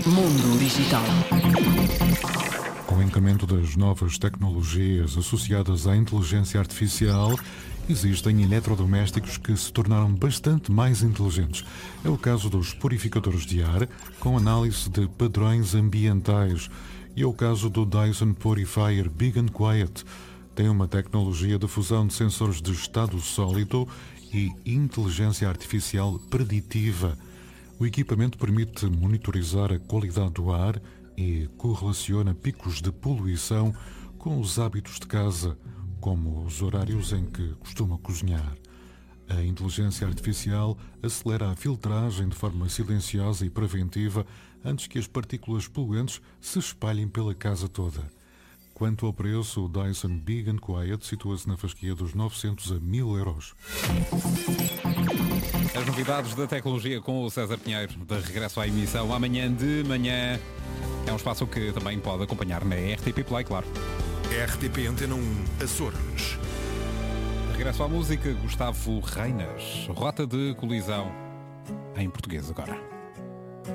Mundo Digital. Com o incremento das novas tecnologias associadas à inteligência artificial, existem eletrodomésticos que se tornaram bastante mais inteligentes. É o caso dos purificadores de ar, com análise de padrões ambientais. E é o caso do Dyson Purifier Big and Quiet. Tem uma tecnologia de fusão de sensores de estado sólido e inteligência artificial preditiva. O equipamento permite monitorizar a qualidade do ar e correlaciona picos de poluição com os hábitos de casa, como os horários em que costuma cozinhar. A inteligência artificial acelera a filtragem de forma silenciosa e preventiva antes que as partículas poluentes se espalhem pela casa toda. Quanto ao preço, o Dyson Big and Quiet situa-se na fasquia dos 900 a 1000 euros. As novidades da tecnologia com o César Pinheiro, de regresso à emissão amanhã de manhã. É um espaço que também pode acompanhar na RTP Play, claro. RTP Antena 1 Açores. De regresso à música, Gustavo Reinas. Rota de colisão em português agora.